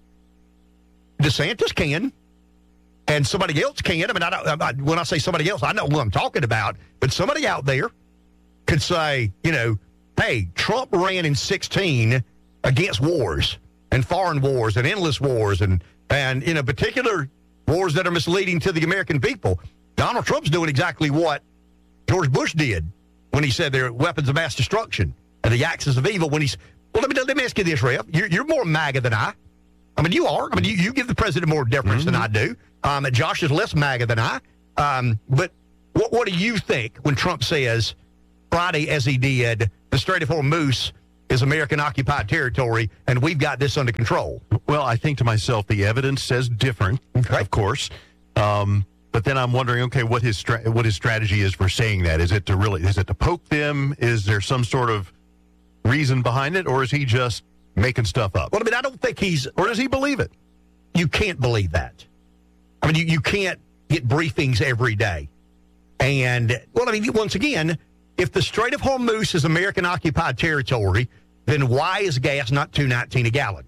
DeSantis can. And somebody else can. I mean, I don't, I, when I say somebody else, I know who I'm talking about. But somebody out there could say, you know, hey, Trump ran in sixteen against wars. and foreign wars and endless wars and, and in a particular wars that are misleading to the American people. Donald Trump's doing exactly what George Bush did when he said they're weapons of mass destruction and the axis of evil. When he's, well, let me, let me ask you this, Rev. You're, you're more MAGA than I. I mean, you are. I mean, you, you give the president more deference mm-hmm. than I do. Um, and Josh is less MAGA than I. Um, but what, what do you think when Trump says Friday, as he did, the Strait of Hormuz is American-occupied territory, and we've got this under control? Well, I think to myself, the evidence says different, okay. of course. Um, but then I'm wondering, okay, what his stra- what his strategy is for saying that. Is it to really? Is it to poke them? Is there some sort of reason behind it, or is he just making stuff up? Well, I mean, I don't think he's... Or does he believe it? You can't believe that. I mean, you, you can't get briefings every day. And, well, I mean, once again, if the Strait of Hormuz is American-occupied territory, then why is gas not two nineteen a gallon?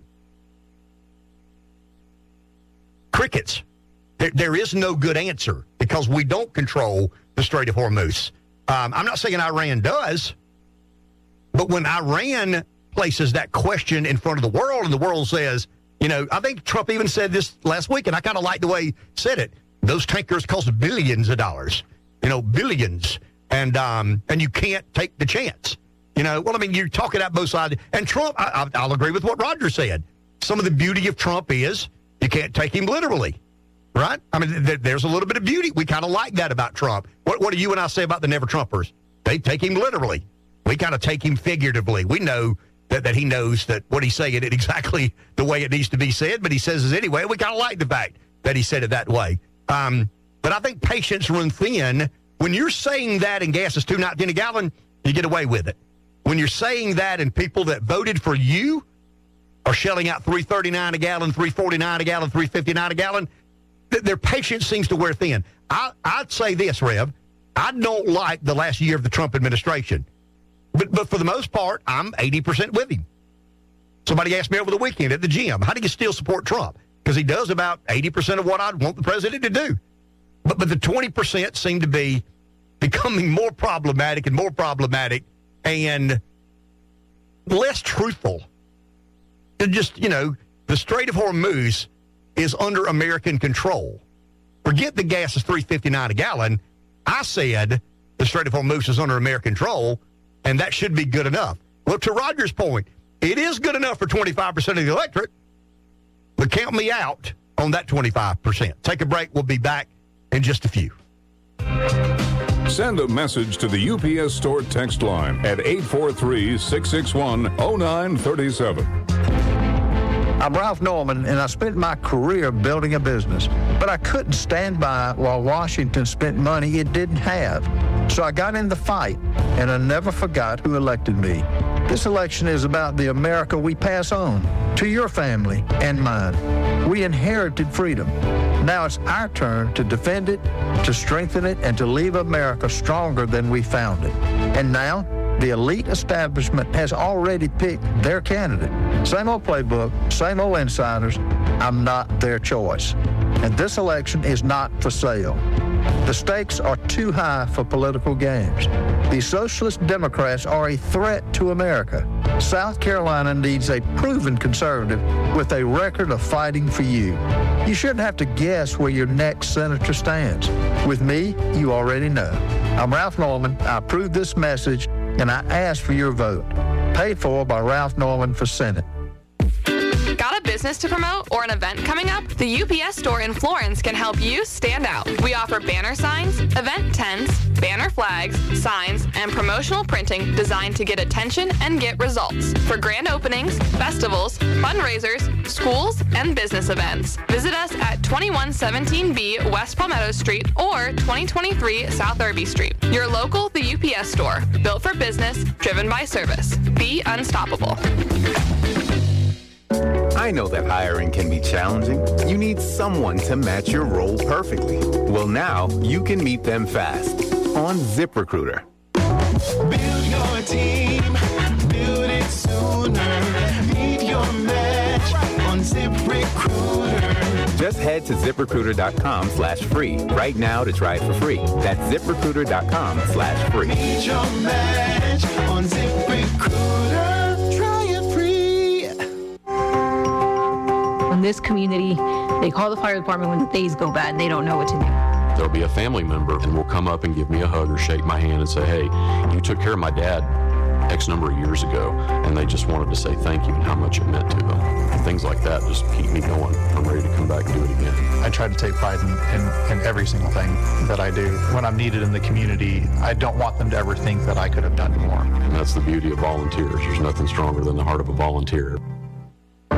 Crickets. There, there is no good answer because we don't control the Strait of Hormuz. Um, I'm not saying Iran does, but when Iran places that question in front of the world and the world says, you know, I think Trump even said this last week, and I kind of like the way he said it. Those tankers cost billions of dollars, you know, billions. And um, and you can't take the chance. You know, well, I mean, you're talking out both sides. And Trump, I, I, I'll agree with what Roger said. Some of the beauty of Trump is you can't take him literally, right? I mean, th- there's a little bit of beauty. We kind of like that about Trump. What, what do you and I say about the Never Trumpers? They take him literally. We kind of take him figuratively. We know that, that he knows that what he's saying it exactly the way it needs to be said, but he says it anyway. We kind of like the fact that he said it that way. Um, but I think patience run thin. When you're saying that and gas is two nineteen a gallon, you get away with it. When you're saying that and people that voted for you are shelling out three thirty-nine a gallon, three forty-nine a gallon, three fifty-nine a gallon, th- their patience seems to wear thin. I, I'd say this, Rev. I don't like the last year of the Trump administration. But, but for the most part, I'm eighty percent with him. Somebody asked me over the weekend at the gym, how do you still support Trump? Because he does about eighty percent of what I'd want the president to do. But, but the twenty percent seem to be becoming more problematic and more problematic and less truthful. It just, you know, the Strait of Hormuz is under American control. Forget the gas is three fifty-nine a gallon. I said the Strait of Hormuz is under American control, and that should be good enough. Well, to Roger's point, it is good enough for twenty-five percent of the electorate, but count me out on that twenty-five percent. Take a break. We'll be back in just a few. Send a message to the U P S Store text line at eight four three, six six one, oh nine three seven. I'm Ralph Norman, and I spent my career building a business. But I couldn't stand by while Washington spent money it didn't have. So I got in the fight, and I never forgot who elected me. This election is about the America we pass on to your family and mine. We inherited freedom. Now it's our turn to defend it, to strengthen it, and to leave America stronger than we found it. And now, the elite establishment has already picked their candidate. Same old playbook, same old insiders. I'm not their choice. And this election is not for sale. The stakes are too high for political games. The socialist Democrats are a threat to America. South Carolina needs a proven conservative with a record of fighting for you. You shouldn't have to guess where your next senator stands. With me, you already know. I'm Ralph Norman. I approve this message, and I ask for your vote. Paid for by Ralph Norman for Senate. Got a business to promote or an event coming up? The U P S Store in Florence can help you stand out. We offer banner signs, event tents, banner flags, signs, and promotional printing designed to get attention and get results. For grand openings, festivals, fundraisers, schools, and business events. Visit us at twenty-one seventeen B West Palmetto Street or twenty twenty-three South Irby Street. Your local The U P S Store. Built for business, driven by service. Be unstoppable. I know that hiring can be challenging. You need someone to match your role perfectly. Well, now you can meet them fast on ZipRecruiter. Build your team, build it sooner. Meet your match on ZipRecruiter. Just head to ZipRecruiter.com slash free right now to try it for free. That's ZipRecruiter.com slash free. Meet your match on ZipRecruiter. Try it free. in this community, they call the fire department when things go bad and they don't know what to do. There'll be a family member and will come up and give me a hug or shake my hand and say, hey, you took care of my dad X number of years ago, and they just wanted to say thank you and how much it meant to them. And things like that just keep me going. I'm ready to come back and do it again. I try to take pride in, in, in every single thing that I do. When I'm needed in the community, I don't want them to ever think that I could have done more. And that's the beauty of volunteers. There's nothing stronger than the heart of a volunteer.